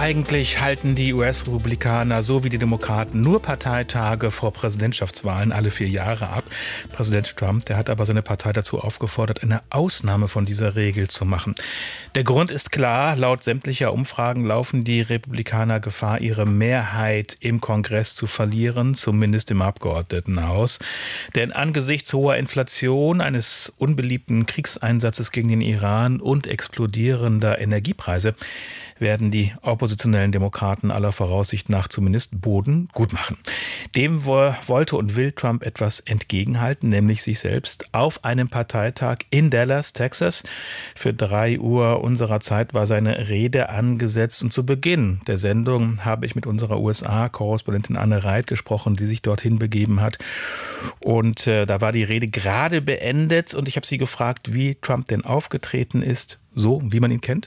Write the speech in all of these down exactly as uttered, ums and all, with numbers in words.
Eigentlich halten die U S-Republikaner so wie die Demokraten nur Parteitage vor Präsidentschaftswahlen alle vier Jahre ab. Präsident Trump, der hat aber seine Partei dazu aufgefordert, eine Ausnahme von dieser Regel zu machen. Der Grund ist klar, laut sämtlicher Umfragen laufen die Republikaner Gefahr, ihre Mehrheit im Kongress zu verlieren, zumindest im Abgeordnetenhaus. Denn angesichts hoher Inflation, eines unbeliebten Kriegseinsatzes gegen den Iran und explodierender Energiepreise werden die oppositionellen Demokraten aller Voraussicht nach zumindest Boden gut machen. Dem wollte und will Trump etwas entgegenhalten, nämlich sich selbst auf einem Parteitag in Dallas, Texas. Für drei Uhr unserer Zeit war seine Rede angesetzt und zu Beginn der Sendung habe ich mit unserer U S A-Korrespondentin Anne Reit gesprochen, die sich dorthin begeben hat. Und äh, da war die Rede gerade beendet und ich habe sie gefragt, wie Trump denn aufgetreten ist, so wie man ihn kennt.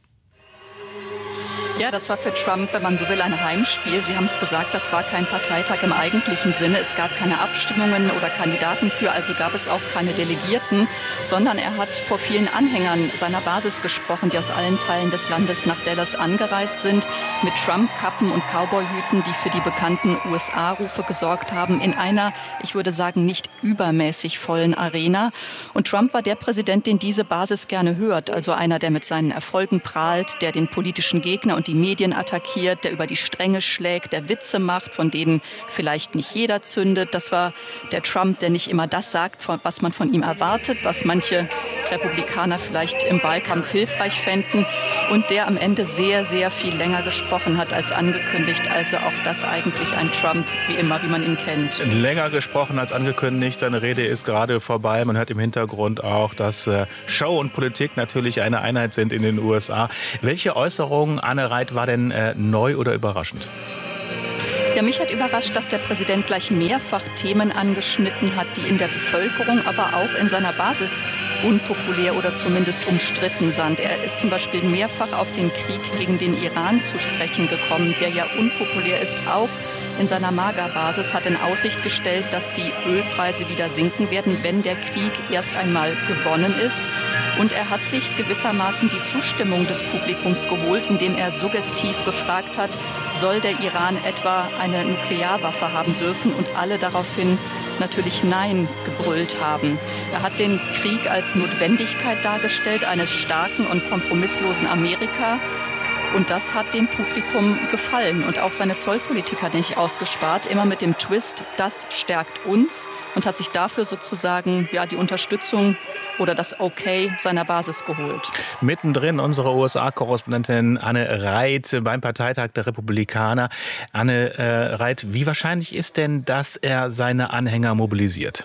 Ja, das war für Trump, wenn man so will, ein Heimspiel. Sie haben es gesagt, das war kein Parteitag im eigentlichen Sinne. Es gab keine Abstimmungen oder Kandidatenkür, also gab es auch keine Delegierten, sondern er hat vor vielen Anhängern seiner Basis gesprochen, die aus allen Teilen des Landes nach Dallas angereist sind, mit Trump-Kappen und Cowboyhüten, die für die bekannten U S A-Rufe gesorgt haben, in einer, ich würde sagen, nicht übermäßig vollen Arena. Und Trump war der Präsident, den diese Basis gerne hört, also einer, der mit seinen Erfolgen prahlt, der den politischen Gegner und die Medien attackiert, der über die Stränge schlägt, der Witze macht, von denen vielleicht nicht jeder zündet. Das war der Trump, der nicht immer das sagt, was man von ihm erwartet, was manche Republikaner vielleicht im Wahlkampf hilfreich fänden und der am Ende sehr, sehr viel länger gesprochen hat als angekündigt. Also auch das eigentlich ein Trump, wie immer, wie man ihn kennt. Länger gesprochen als angekündigt. Seine Rede ist gerade vorbei. Man hört im Hintergrund auch, dass Show und Politik natürlich eine Einheit sind in den U S A. Welche Äußerungen, Anne Reit, war denn äh, neu oder überraschend? Ja, mich hat überrascht, dass der Präsident gleich mehrfach Themen angeschnitten hat, die in der Bevölkerung, aber auch in seiner Basis unpopulär oder zumindest umstritten sind. Er ist zum Beispiel mehrfach auf den Krieg gegen den Iran zu sprechen gekommen, der ja unpopulär ist, auch in seiner MAGA-Basis, hat in Aussicht gestellt, dass die Ölpreise wieder sinken werden, wenn der Krieg erst einmal gewonnen ist. Und er hat sich gewissermaßen die Zustimmung des Publikums geholt, indem er suggestiv gefragt hat, soll der Iran etwa eine Nuklearwaffe haben dürfen? Und alle daraufhin natürlich Nein gebrüllt haben. Er hat den Krieg als Notwendigkeit dargestellt, eines starken und kompromisslosen Amerika. Und das hat dem Publikum gefallen. Und auch seine Zollpolitik hat nicht ausgespart. Immer mit dem Twist, das stärkt uns. Und hat sich dafür sozusagen ja, die Unterstützung oder das Okay seiner Basis geholt. Mittendrin unsere U S A-Korrespondentin Anne Reit beim Parteitag der Republikaner. Anne äh, Reit, wie wahrscheinlich ist denn, dass er seine Anhänger mobilisiert?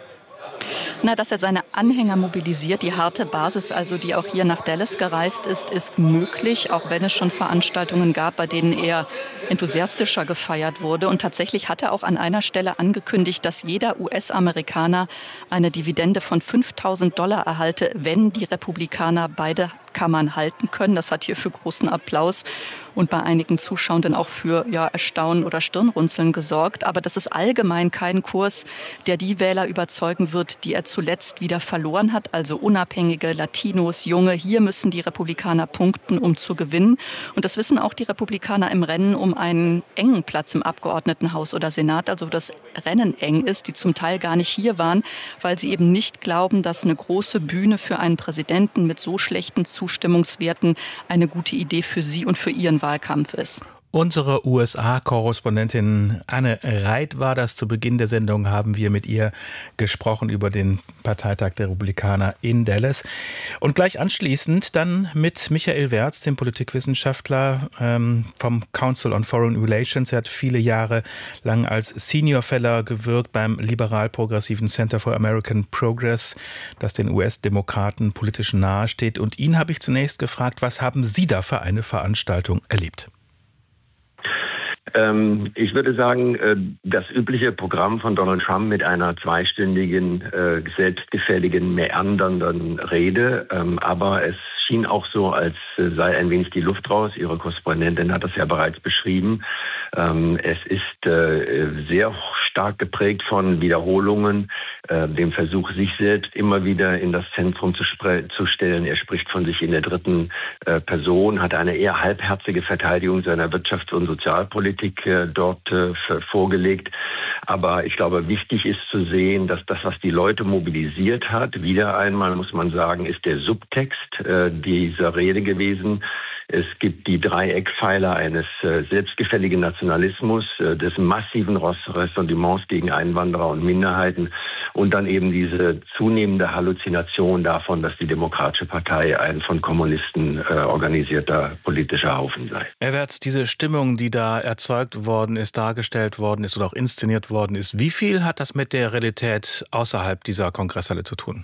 Na, dass er seine Anhänger mobilisiert, die harte Basis, also die auch hier nach Dallas gereist ist, ist möglich, auch wenn es schon Veranstaltungen gab, bei denen er enthusiastischer gefeiert wurde. Und tatsächlich hat er auch an einer Stelle angekündigt, dass jeder U S-Amerikaner eine Dividende von fünftausend Dollar erhalte, wenn die Republikaner beide Kammern halten können. Das hat hier für großen Applaus und bei einigen Zuschauenden auch für ja, Erstaunen oder Stirnrunzeln gesorgt. Aber das ist allgemein kein Kurs, der die Wähler überzeugen wird, die er zuletzt wieder verloren hat. Also Unabhängige, Latinos, Junge. Hier müssen die Republikaner punkten, um zu gewinnen. Und das wissen auch die Republikaner im Rennen um einen engen Platz im Abgeordnetenhaus oder Senat. Also wo das Rennen eng ist, die zum Teil gar nicht hier waren, weil sie eben nicht glauben, dass eine große Bühne für einen Präsidenten mit so schlechten Zustimmungswerten eine gute Idee für sie und für ihren Wahlkampf ist. Unsere U S A-Korrespondentin Anne Reit war das. Zu Beginn der Sendung haben wir mit ihr gesprochen über den Parteitag der Republikaner in Dallas. Und gleich anschließend dann mit Michael Wertz, dem Politikwissenschaftler ähm, vom Council on Foreign Relations. Er hat viele Jahre lang als Senior Fellow gewirkt beim liberal-progressiven Center for American Progress, das den U S-Demokraten politisch nahesteht. Und ihn habe ich zunächst gefragt, was haben Sie da für eine Veranstaltung erlebt? Ähm, ich würde sagen, äh, das übliche Programm von Donald Trump mit einer zweistündigen, äh, selbstgefälligen, meandernden Rede. Ähm, aber es schien auch so, als äh, sei ein wenig die Luft raus. Ihre Korrespondentin hat das ja bereits beschrieben. Ähm, es ist äh, sehr stark geprägt von Wiederholungen, äh, dem Versuch, sich selbst immer wieder in das Zentrum zu, zu stellen. Er spricht von sich in der dritten äh, Person, hat eine eher halbherzige Verteidigung seiner Wirtschafts- und Sozialpolitik äh, dort äh, vorgelegt. Aber ich glaube, wichtig ist zu sehen, dass das, was die Leute mobilisiert hat, wieder einmal muss man sagen, ist der Subtext äh, dieser Rede gewesen. Es gibt die drei Eckpfeiler eines äh, selbstgefälligen Nationalismus, äh, des massiven Ressentiments gegen Einwanderer und Minderheiten und dann eben diese zunehmende Halluzination davon, dass die Demokratische Partei ein von Kommunisten äh, organisierter politischer Haufen sei. Herr Wertz, diese Stimmung, die da erzeugt worden ist, dargestellt worden ist oder auch inszeniert worden ist, wie viel hat das mit der Realität außerhalb dieser Kongresshalle zu tun?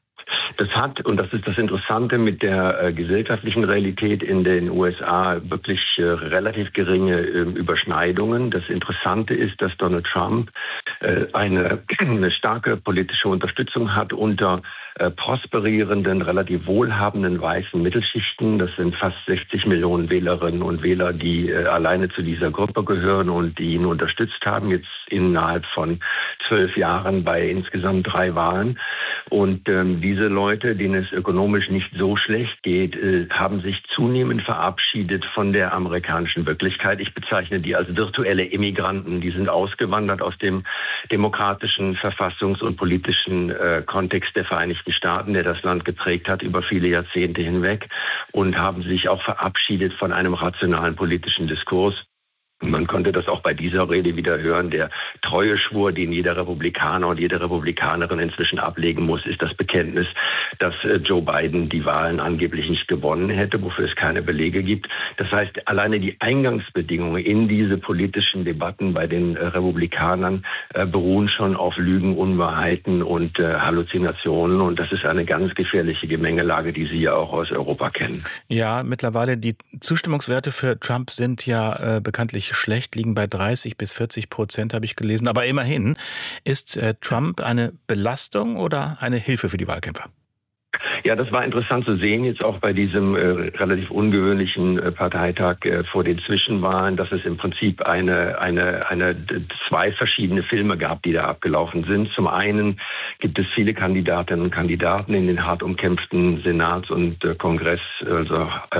Das hat, und das ist das Interessante, mit der äh, gesellschaftlichen Realität in den U S A wirklich äh, relativ geringe äh, Überschneidungen. Das Interessante ist, dass Donald Trump äh, eine, eine starke politische Unterstützung hat unter äh, prosperierenden, relativ wohlhabenden weißen Mittelschichten. Das sind fast sechzig Millionen Wählerinnen und Wähler, die äh, alleine zu dieser Gruppe gehören und die ihn unterstützt haben, jetzt innerhalb von zwölf Jahren bei insgesamt drei Wahlen. Und ähm, diese Leute, denen es ökonomisch nicht so schlecht geht, äh, haben sich zunehmend verabschiedet von der amerikanischen Wirklichkeit. Ich bezeichne die als virtuelle Immigranten. Die sind ausgewandert aus dem demokratischen, verfassungs- und politischen äh, Kontext der Vereinigten Staaten, der das Land geprägt hat über viele Jahrzehnte hinweg, und haben sich auch verabschiedet von einem rationalen politischen Diskurs. Man konnte das auch bei dieser Rede wieder hören. Der Treueschwur, den jeder Republikaner und jede Republikanerin inzwischen ablegen muss, ist das Bekenntnis, dass Joe Biden die Wahlen angeblich nicht gewonnen hätte, wofür es keine Belege gibt. Das heißt, alleine die Eingangsbedingungen in diese politischen Debatten bei den Republikanern äh, beruhen schon auf Lügen, Unwahrheiten und äh, Halluzinationen. Und das ist eine ganz gefährliche Gemengelage, die Sie ja auch aus Europa kennen. Ja, mittlerweile die Zustimmungswerte für Trump sind ja äh, bekanntlich schlecht, liegen bei dreißig bis vierzig Prozent, habe ich gelesen. Aber immerhin, ist äh, Trump eine Belastung oder eine Hilfe für die Wahlkämpfer? Ja, das war interessant zu sehen, jetzt auch bei diesem äh, relativ ungewöhnlichen äh, Parteitag äh, vor den Zwischenwahlen, dass es im Prinzip eine, eine, eine, zwei verschiedene Filme gab, die da abgelaufen sind. Zum einen gibt es viele Kandidatinnen und Kandidaten in den hart umkämpften Senats- und äh, Kongress, also äh,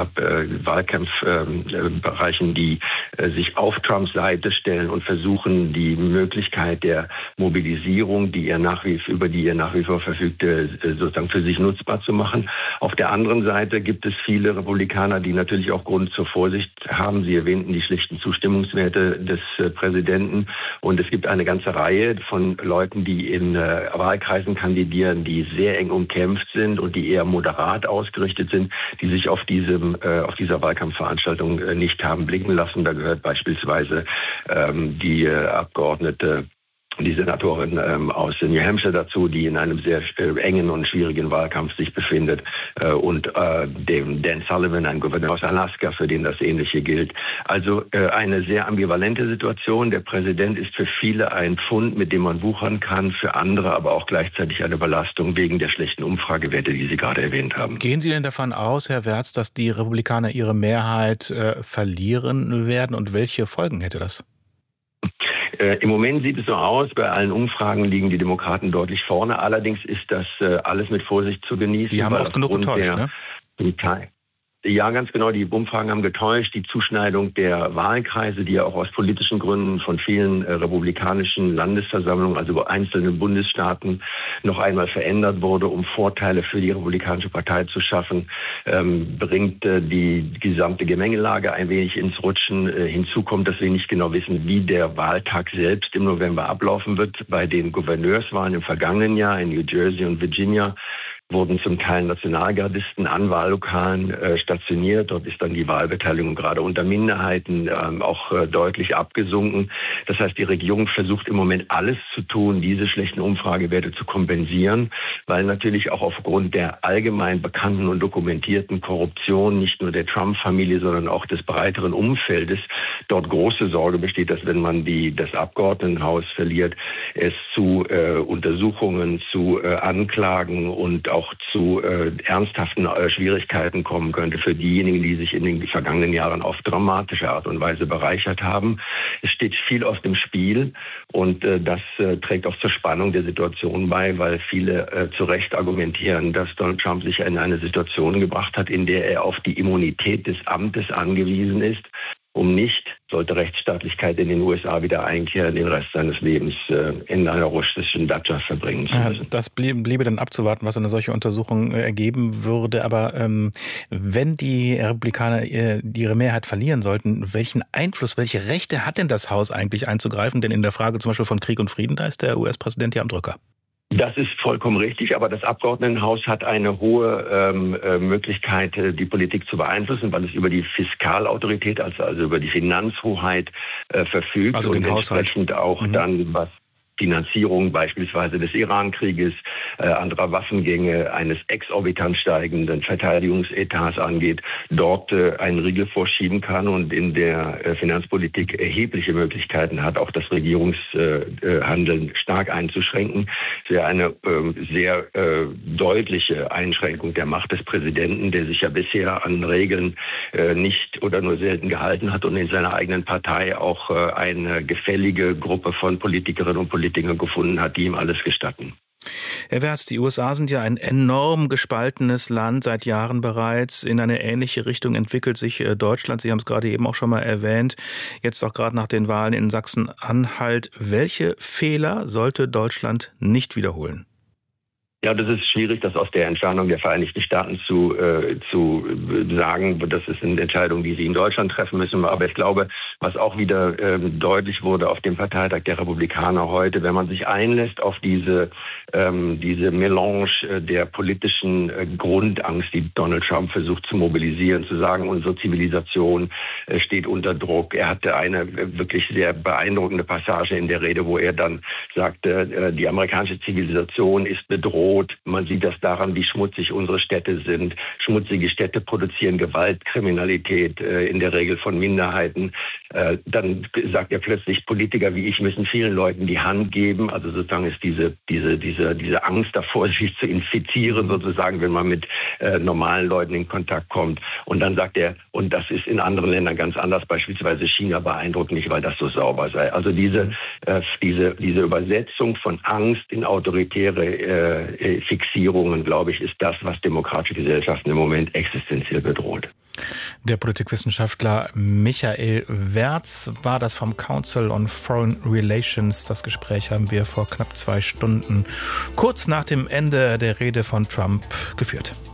äh, Wahlkampfbereichen, äh, die äh, sich auf Trumps Seite stellen und versuchen, die Möglichkeit der Mobilisierung, die er nach wie, über die er nach wie vor verfügte, äh, sozusagen für sich nutzbar zu machen. Auf der anderen Seite gibt es viele Republikaner, die natürlich auch Grund zur Vorsicht haben. Sie erwähnten die schlechten Zustimmungswerte des äh, Präsidenten. Und es gibt eine ganze Reihe von Leuten, die in äh, Wahlkreisen kandidieren, die sehr eng umkämpft sind und die eher moderat ausgerichtet sind, die sich auf diesem äh, auf dieser Wahlkampfveranstaltung äh, nicht haben blicken lassen. Da gehört beispielsweise ähm, die äh, Abgeordnete, die Senatorin ähm, aus New Hampshire dazu, die in einem sehr äh, engen und schwierigen Wahlkampf sich befindet, äh, und äh, dem Dan Sullivan, ein Gouverneur aus Alaska, für den das Ähnliche gilt. Also äh, eine sehr ambivalente Situation. Der Präsident ist für viele ein Pfund, mit dem man wuchern kann, für andere aber auch gleichzeitig eine Belastung wegen der schlechten Umfragewerte, die Sie gerade erwähnt haben. Gehen Sie denn davon aus, Herr Wertz, dass die Republikaner ihre Mehrheit äh, verlieren werden, und welche Folgen hätte das? Äh, Im Moment sieht es so aus, bei allen Umfragen liegen die Demokraten deutlich vorne. Allerdings ist das äh, alles mit Vorsicht zu genießen. Die haben oft genug getäuscht, ne? Ja, ganz genau. Die Umfragen haben getäuscht. Die Zuschneidung der Wahlkreise, die ja auch aus politischen Gründen von vielen äh, republikanischen Landesversammlungen, also einzelnen Bundesstaaten, noch einmal verändert wurde, um Vorteile für die Republikanische Partei zu schaffen, ähm, bringt äh, die gesamte Gemengelage ein wenig ins Rutschen. Äh, hinzu kommt, dass wir nicht genau wissen, wie der Wahltag selbst im November ablaufen wird. Bei den Gouverneurswahlen im vergangenen Jahr in New Jersey und Virginia wurden zum Teil Nationalgardisten an Wahllokalen äh, stationiert. Dort ist dann die Wahlbeteiligung gerade unter Minderheiten ähm, auch äh, deutlich abgesunken. Das heißt, die Regierung versucht im Moment alles zu tun, diese schlechten Umfragewerte zu kompensieren, weil natürlich auch aufgrund der allgemein bekannten und dokumentierten Korruption nicht nur der Trump-Familie, sondern auch des breiteren Umfeldes dort große Sorge besteht, dass wenn man die, das Abgeordnetenhaus verliert, es zu äh, Untersuchungen, zu äh, Anklagen und auch zu äh, ernsthaften äh, Schwierigkeiten kommen könnte für diejenigen, die sich in den vergangenen Jahren auf dramatische Art und Weise bereichert haben. Es steht viel auf dem Spiel und äh, das äh, trägt auch zur Spannung der Situation bei, weil viele äh, zu Recht argumentieren, dass Donald Trump sich in eine Situation gebracht hat, in der er auf die Immunität des Amtes angewiesen ist, um nicht, sollte Rechtsstaatlichkeit in den U S A wieder einkehren, den Rest seines Lebens äh, in einer russischen Datscha verbringen zu müssen. Ja, das blieb, bliebe dann abzuwarten, was eine solche Untersuchung äh, ergeben würde. Aber ähm, wenn die Republikaner äh, ihre Mehrheit verlieren sollten, welchen Einfluss, welche Rechte hat denn das Haus eigentlich einzugreifen? Denn in der Frage zum Beispiel von Krieg und Frieden, da ist der U S-Präsident ja am Drücker. Das ist vollkommen richtig, aber das Abgeordnetenhaus hat eine hohe ähm, äh, Möglichkeit, äh, die Politik zu beeinflussen, weil es über die Fiskalautorität, also, also über die Finanzhoheit äh, verfügt also und entsprechend Haushalt. auch mhm. dann, was Finanzierung beispielsweise des Iran-Krieges, äh, anderer Waffengänge, eines exorbitant steigenden Verteidigungsetats angeht, dort äh, einen Riegel vorschieben kann und in der äh, Finanzpolitik erhebliche Möglichkeiten hat, auch das Regierungshandeln äh, stark einzuschränken. Es wäre eine äh, sehr äh, deutliche Einschränkung der Macht des Präsidenten, der sich ja bisher an Regeln äh, nicht oder nur selten gehalten hat und in seiner eigenen Partei auch äh, eine gefällige Gruppe von Politikerinnen und Politikern Dinge gefunden hat, die ihm alles gestatten. Herr Wertz, die U S A sind ja ein enorm gespaltenes Land seit Jahren bereits. In eine ähnliche Richtung entwickelt sich Deutschland. Sie haben es gerade eben auch schon mal erwähnt. Jetzt auch gerade nach den Wahlen in Sachsen-Anhalt. Welche Fehler sollte Deutschland nicht wiederholen? Ja, das ist schwierig, das aus der Entfernung der Vereinigten Staaten zu, äh, zu sagen. Das ist eine Entscheidung, die Sie in Deutschland treffen müssen. Aber ich glaube, was auch wieder ähm, deutlich wurde auf dem Parteitag der Republikaner heute, wenn man sich einlässt auf diese, ähm, diese Melange der politischen äh, Grundangst, die Donald Trump versucht zu mobilisieren, zu sagen, unsere Zivilisation äh, steht unter Druck. Er hatte eine äh, wirklich sehr beeindruckende Passage in der Rede, wo er dann sagte, äh, die amerikanische Zivilisation ist bedroht. Man sieht das daran, wie schmutzig unsere Städte sind. Schmutzige Städte produzieren Gewalt, Kriminalität, äh, in der Regel von Minderheiten. Äh, dann sagt er plötzlich, Politiker wie ich müssen vielen Leuten die Hand geben. Also sozusagen ist diese, diese, diese, diese Angst davor, sich zu infizieren, sozusagen, wenn man mit äh, normalen Leuten in Kontakt kommt. Und dann sagt er, und das ist in anderen Ländern ganz anders, beispielsweise China beeindruckt nicht, weil das so sauber sei. Also diese, äh, diese, diese Übersetzung von Angst in autoritäre äh, Fixierungen, glaube ich, ist das, was demokratische Gesellschaften im Moment existenziell bedroht. Der Politikwissenschaftler Michael Wertz war das vom Council on Foreign Relations. Das Gespräch haben wir vor knapp zwei Stunden, kurz nach dem Ende der Rede von Trump, geführt.